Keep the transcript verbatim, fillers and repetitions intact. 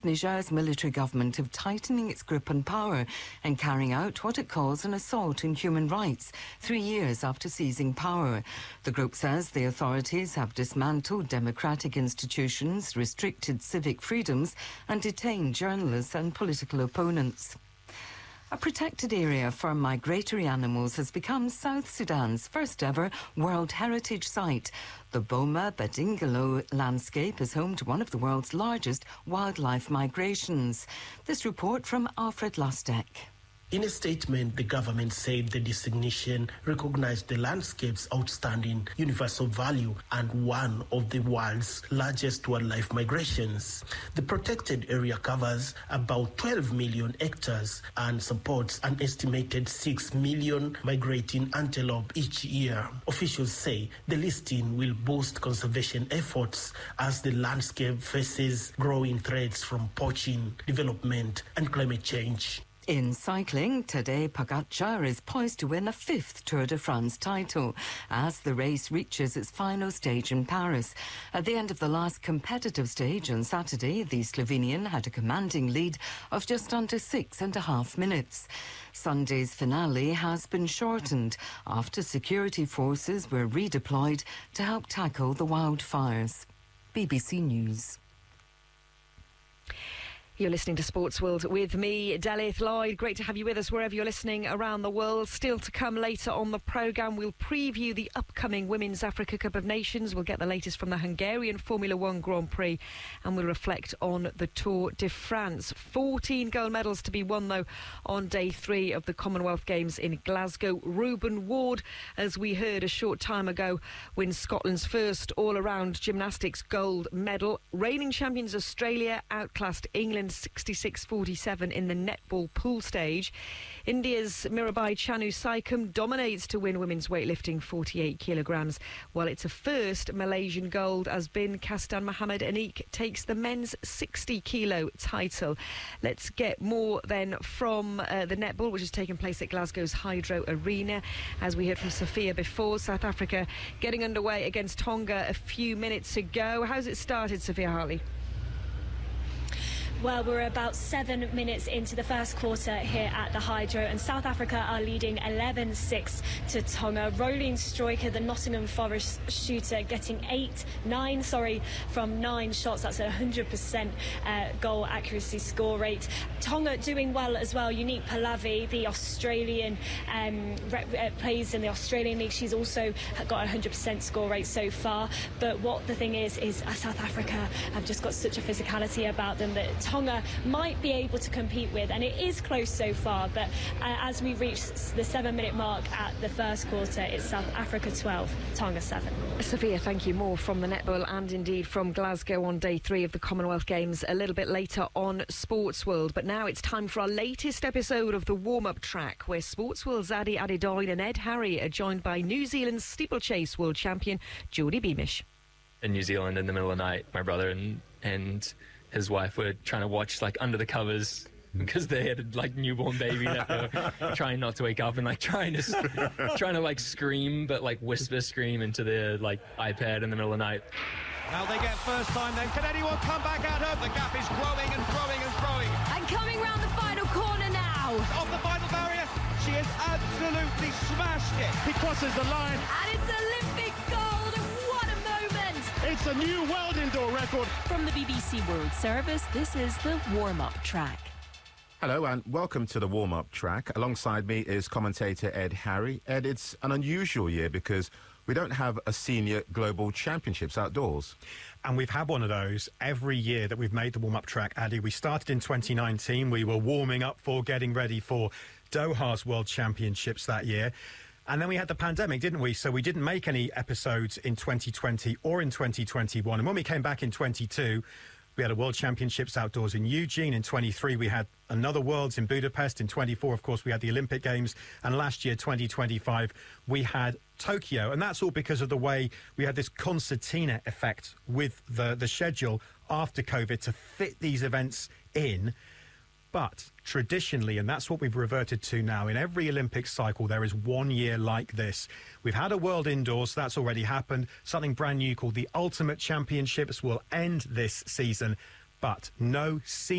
Niger's military government of tightening its grip on power and carrying out what it calls an assault on human rights three years after seizing power. The group says the authorities have dismantled democratic institutions, restricted civic freedoms and detained journalists and political opponents. A protected area for migratory animals has become South Sudan's first ever World Heritage Site. The Boma Badingalo landscape is home to one of the world's largest wildlife migrations. This report from Alfred Lastek. In a statement, the government said the designation recognized the landscape's outstanding universal value and one of the world's largest wildlife migrations. The protected area covers about twelve million hectares and supports an estimated six million migrating antelope each year. Officials say the listing will boost conservation efforts as the landscape faces growing threats from poaching, development and climate change. In cycling, Tadej Pogačar is poised to win a fifth Tour de France title as the race reaches its final stage in Paris. At the end of the last competitive stage on Saturday, the Slovenian had a commanding lead of just under six and a half minutes. Sunday's finale has been shortened after security forces were redeployed to help tackle the wildfires. B B C News. You're listening to Sports World with me, Dalith Lloyd. Great to have you with us wherever you're listening around the world. Still to come later on the programme, we'll preview the upcoming Women's Africa Cup of Nations. We'll get the latest from the Hungarian Formula One Grand Prix and we'll reflect on the Tour de France. fourteen gold medals to be won, though, on day three of the Commonwealth Games in Glasgow. Ruben Ward, as we heard a short time ago, wins Scotland's first all-around gymnastics gold medal. Reigning champions Australia outclassed England sixty-six forty-seven in the netball pool stage. India's Mirabai Chanu Saikum dominates to win women's weightlifting forty-eight kilograms, while it's a first Malaysian gold as Bin Kastan Muhammad Anik takes the men's sixty kilo title. Let's get more then from uh, the netball, which has taken place at Glasgow's Hydro Arena. As we heard from Sophia before, South Africa getting underway against Tonga a few minutes ago. How's it started, Sophia Hartley? Well, we're about seven minutes into the first quarter here at the Hydro, and South Africa are leading eleven six to Tonga. Roland Stroyker, the Nottingham Forest shooter, getting eight, nine, sorry, from nine shots. That's a one hundred percent uh, goal accuracy score rate. Tonga doing well as well. Unique Pallavi, the Australian, um, rep, uh, plays in the Australian League. She's also got a one hundred percent score rate so far. But what the thing is, is uh, South Africa have just got such a physicality about them that Tonga might be able to compete with, and it is close so far, but uh, as we reach the seven minute mark at the first quarter, it's South Africa twelve, Tonga seven. Sophia, thank you. More from the netball and indeed from Glasgow on day three of the Commonwealth Games a little bit later on Sports World. But now it's time for our latest episode of the warm-up track, where Sports World's Adi Adedoyin and Ed Harry are joined by New Zealand's steeplechase world champion Jodie Beamish. In New Zealand, in the middle of the night, my brother and and his wife were trying to watch like under the covers because they had a like newborn baby that they were trying not to wake up and like trying to trying to like scream but like whisper scream into their like iPad in the middle of the night. Now they get first time then. Can anyone come back at her? The gap is growing and growing and growing. And coming round the final corner now. Off the final barrier. She has absolutely smashed it. He crosses the line. And it's Olympic gold. What a moment. It's a new world indoor record. From the B B C World Service, this is the warm-up track. Hello and welcome to the warm-up track. Alongside me is commentator Ed Harry. Ed, it's an unusual year because we don't have a senior global championships outdoors. And we've had one of those every year that we've made the warm-up track, Addy. We started in twenty nineteen. We were warming up for getting ready for Doha's World Championships that year. And then we had the pandemic, didn't we? So we didn't make any episodes in twenty twenty or in twenty twenty-one. And when we came back in twenty-two, we had a World Championships outdoors in Eugene. In twenty-three, we had another Worlds in Budapest. In twenty-four, of course, we had the Olympic Games. And last year, twenty twenty-five, we had Tokyo. And that's all because of the way we had this concertina effect with the, the schedule after COVID to fit these events in. But traditionally, and that's what we've reverted to now, in every Olympic cycle, there is one year like this. We've had a World Indoors, that's already happened. Something brand new called the Ultimate Championships will end this season. but no senior